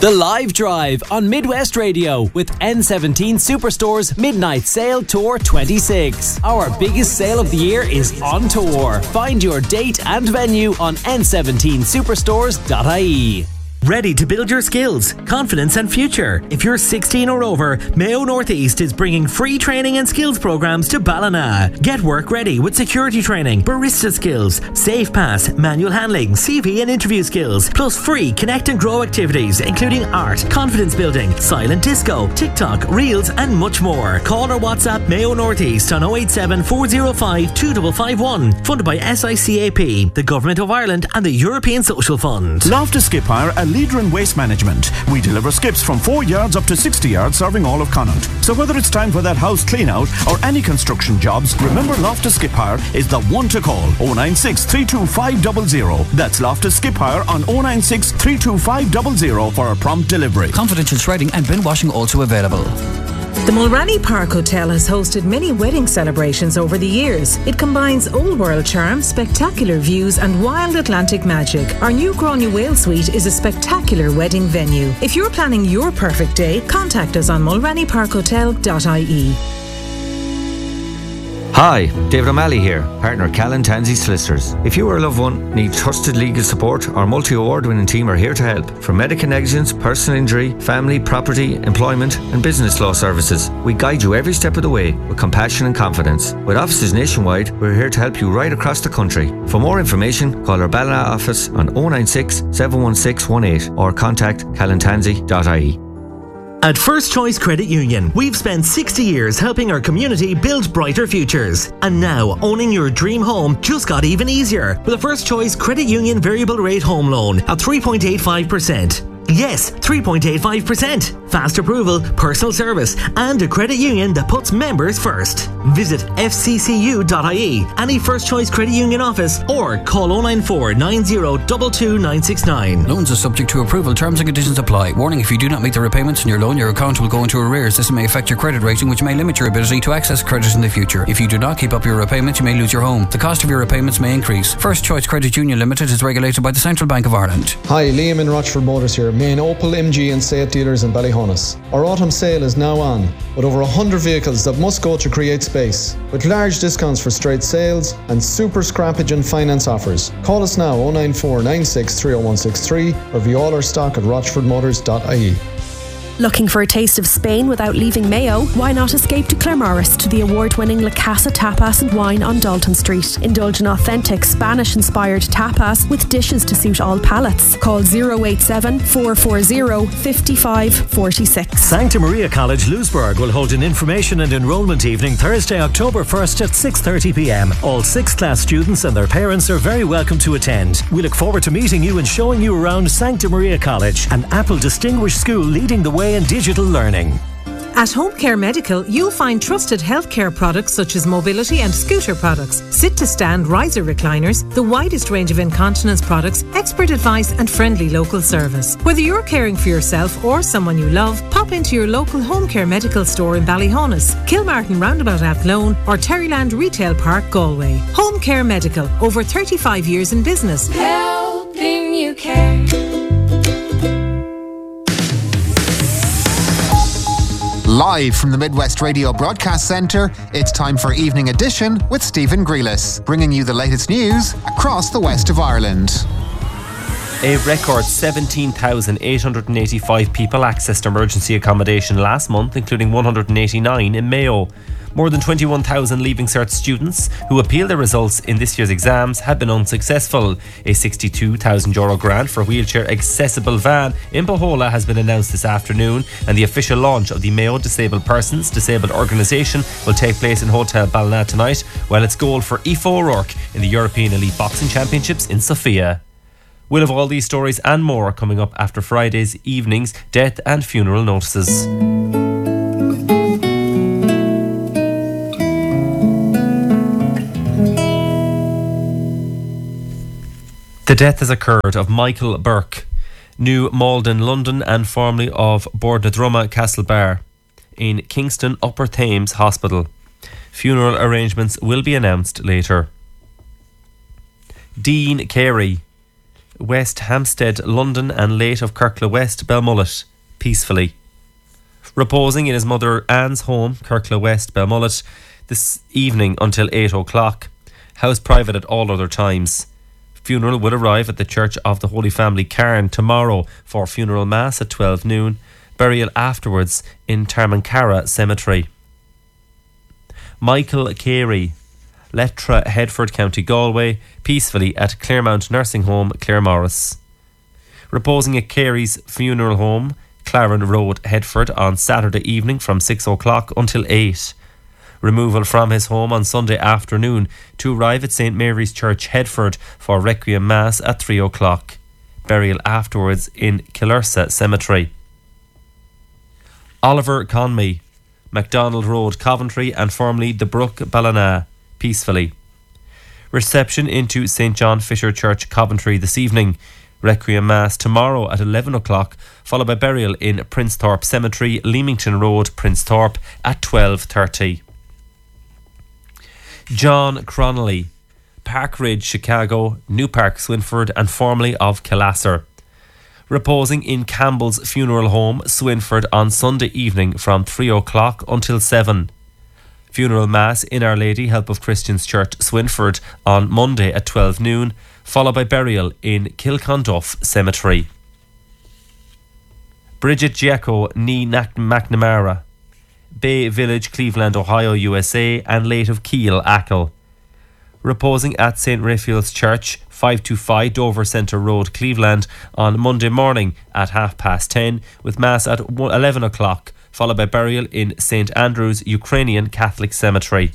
The Live Drive on Midwest Radio with N17 Superstore's Midnight Sale Tour 26. Our biggest sale of the year is on tour. Find your date and venue on n17superstores.ie. Ready to build your skills, confidence and future? If you're 16 or over, Mayo Northeast is bringing free training and skills programs to Ballina. Get work ready with security training, barista skills, safe pass, manual handling, CV and interview skills, plus free connect and grow activities including art, confidence building, silent disco, TikTok, reels and much more. Call or WhatsApp Mayo Northeast on 087 405 2551. Funded by SICAP, the Government of Ireland and the European Social Fund. Loftus Skip Hire, a leader in waste management. We deliver skips from 4 yards up to 60 yards, serving all of Connaught. So whether it's time for that house clean out or any construction jobs, remember Loftus Skip Hire is the one to call. 096 325 00. That's Loftus Skip Hire on 096 325 00 for a prompt delivery. Confidential shredding and bin washing also available. The Mulranny Park Hotel has hosted many wedding celebrations over the years. It combines old world charm, spectacular views and wild Atlantic magic. Our new Gráinne Whale Suite is a spectacular wedding venue. If you're planning your perfect day, contact us on mulrannyparkhotel.ie. Hi, David O'Malley here, partner Callan Tansey Solicitors. If you or a loved one need trusted legal support, our multi-award-winning team are here to help. From medical negligence, personal injury, family, property, employment and business law services, we guide you every step of the way with compassion and confidence. With offices nationwide, we're here to help you right across the country. For more information, call our Ballina office on 096 716 18 or contact callantansey.ie. At First Choice Credit Union, we've spent 60 years helping our community build brighter futures. And now, owning your dream home just got even easier with a First Choice Credit Union variable rate home loan at 3.85%. Yes, 3.85%. Fast approval, personal service, and a credit union that puts members first. Visit fccu.ie, any First Choice Credit Union office, or call 094 90 22 969. Loans are subject to approval. Terms and conditions apply. Warning: if you do not meet the repayments on your loan, your account will go into arrears. This may affect your credit rating, which may limit your ability to access credit in the future. If you do not keep up your repayments, you may lose your home. The cost of your repayments may increase. First Choice Credit Union Limited is regulated by the Central Bank of Ireland. Hi, Liam in Rochford Motors here, main Opel, MG and Seat dealers in Ballyhonus. Our autumn sale is now on, with over 100 vehicles that must go to create space, with large discounts for straight sales and super scrappage and finance offers. Call us now 094 96 30163 or view all our stock at rochfordmotors.ie. Looking for a taste of Spain without leaving Mayo? Why not escape to Claremorris to the award-winning La Casa Tapas and Wine on Dalton Street. Indulge in authentic Spanish-inspired tapas with dishes to suit all palates. Call 087 440 5546. Sancta Maria College Lewisburg will hold an information and enrolment evening Thursday, October 1st at 6:30 p.m. All 6th class students and their parents are very welcome to attend. We look forward to meeting you and showing you around Sancta Maria College, an Apple distinguished school leading the way in digital learning. At Home Care Medical, you'll find trusted healthcare products such as mobility and scooter products, sit-to-stand riser recliners, the widest range of incontinence products, expert advice and friendly local service. Whether you're caring for yourself or someone you love, pop into your local Home Care Medical store in Ballyhonus, Kilmartin Roundabout Athlone or Terryland Retail Park, Galway. Home Care Medical, over 35 years in business. Helping you care. Live from the Midwest Radio Broadcast Centre, it's time for Evening Edition with Stephen Grealis, bringing you the latest news across the west of Ireland. A record 17,885 people accessed emergency accommodation last month, including 189 in Mayo. More than 21,000 Leaving Cert students who appealed their results in this year's exams have been unsuccessful. A €62,000 grant for a wheelchair accessible van in Bohola has been announced this afternoon, and the official launch of the Mayo Disabled Persons Disabled Organisation will take place in Hotel Ballina tonight, while its goal for Aoife O'Rourke in the European Elite Boxing Championships in Sofia. We'll have all these stories and more coming up after Friday's evening's death and funeral notices. The death has occurred of Michael Burke, New Malden, London, and formerly of Bordnadrumma Castlebar in Kingston Upper Thames Hospital. Funeral arrangements will be announced later. Dean Carey, West Hampstead, London, and late of Kirkla West, Belmullet, peacefully. Reposing in his mother Anne's home, Kirkla West, Belmullet, this evening until 8 o'clock. House private at all other times. Funeral will arrive at the Church of the Holy Family, Cairn, tomorrow for funeral mass at 12 noon. Burial afterwards in Tarmancara Cemetery. Michael Carey, Lettra, Headford, County Galway, peacefully at Claremont Nursing Home, Claremorris. Reposing at Carey's funeral home, Claren Road, Headford, on Saturday evening from 6 o'clock until 8. Removal from his home on Sunday afternoon to arrive at St Mary's Church, Headford, for Requiem Mass at 3 o'clock. Burial afterwards in Kilursa Cemetery. Oliver Conmey, MacDonald Road, Coventry, and formerly the Brook, Ballina, peacefully. Reception into St John Fisher Church, Coventry, this evening. Requiem Mass tomorrow at 11 o'clock, followed by burial in Princethorpe Cemetery, Leamington Road, Princethorpe, at 12:30. John Cronley, Park Ridge, Chicago, New Park, Swinford, and formerly of Killasser. Reposing in Campbell's Funeral Home, Swinford, on Sunday evening from 3 o'clock until 7. Funeral Mass in Our Lady Help of Christians Church, Swinford, on Monday at 12 noon, followed by burial in Kilconduff Cemetery. Bridget Giacco, Nee McNamara, Bay Village, Cleveland, Ohio, USA, and late of Kiel, Achill. Reposing at St Raphael's Church, 525 Dover Centre Road, Cleveland, on Monday morning at 10:30, with Mass at 11 o'clock, followed by burial in St Andrew's Ukrainian Catholic Cemetery.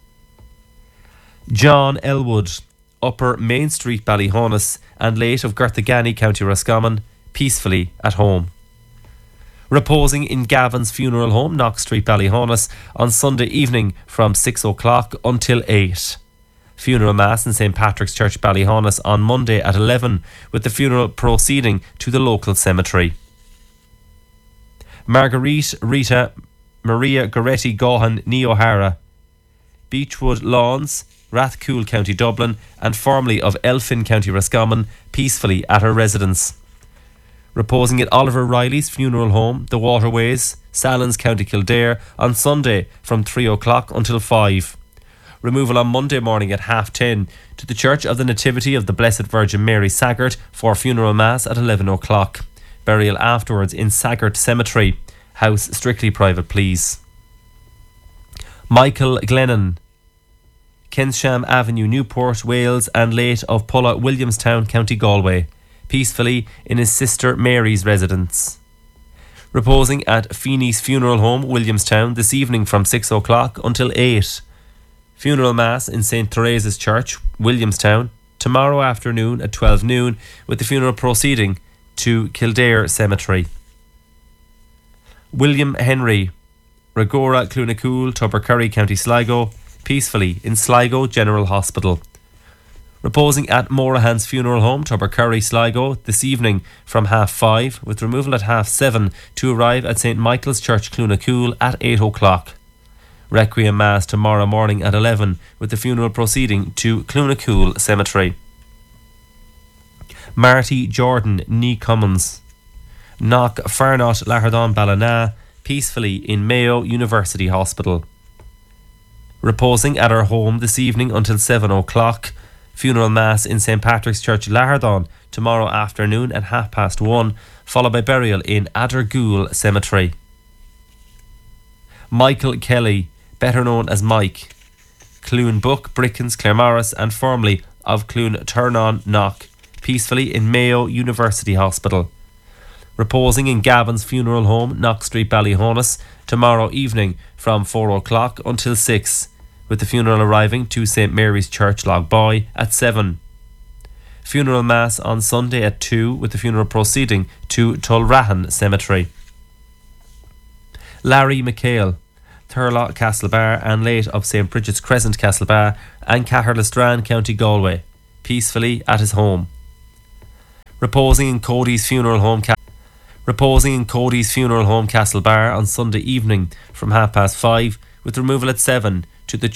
John Elwood, Upper Main Street, Ballyhonus, and late of Garthagani, County Roscommon, peacefully at home. Reposing in Gavin's Funeral Home, Knox Street, Ballyhonus, on Sunday evening from 6 o'clock until 8. Funeral Mass in St Patrick's Church, Ballyhonus, on Monday at 11, with the funeral proceeding to the local cemetery. Marguerite Rita Maria Goretti Gohan Nee O'Hara, Beechwood Lawns, Rathcoole, County Dublin, and formerly of Elphin, County Roscommon, peacefully at her residence. Reposing at Oliver Riley's Funeral Home, The Waterways, Sallins, County Kildare, on Sunday from 3 o'clock until 5. Removal on Monday morning at 10:30 to the Church of the Nativity of the Blessed Virgin Mary, Saggart, for funeral mass at 11 o'clock. Burial afterwards in Saggart Cemetery. House strictly private, please. Michael Glennon, Kensham Avenue, Newport, Wales, and late of Pulla, Williamstown, County Galway, peacefully in his sister Mary's residence. Reposing at Feeney's Funeral Home, Williamstown, this evening from 6 o'clock until 8. Funeral Mass in St Theresa's Church, Williamstown, tomorrow afternoon at 12 noon, with the funeral proceeding to Kildare Cemetery. William Henry, Ragora, Clunacool, Tubbercurry, County Sligo, peacefully in Sligo General Hospital. Reposing at Morahan's Funeral Home, Tubbercurry, Sligo, this evening from 5:30, with removal at 7:30 to arrive at St Michael's Church, Clunacool, at 8 o'clock. Requiem Mass tomorrow morning at 11, with the funeral proceeding to Clunacool Cemetery. Marty Jordan, Nee Cummins, Knock Farnot, Lahardon, Ballina, peacefully in Mayo University Hospital. Reposing at her home this evening until 7 o'clock. Funeral Mass in St Patrick's Church, Lahardon, tomorrow afternoon at 1:30, followed by burial in Addergoole Cemetery. Michael Kelly, better known as Mike, Clune Book, Brickens, Claremorris, and formerly of Clune Turnon, Knock, peacefully in Mayo University Hospital. Reposing in Gavin's Funeral Home, Knox Street, Ballyhonus, tomorrow evening from 4 o'clock until 6, with the funeral arriving to St Mary's Church, Logboy, at 7. Funeral Mass on Sunday at 2, with the funeral proceeding to Tulrahan Cemetery. Larry McHale, Thurlock, Castlebar, and late of St Bridget's Crescent, Castlebar, and Caherlistran, County Galway, peacefully at his home. Reposing in Cody's Funeral Home, Castlebar, on Sunday evening from 5:30, with removal at 7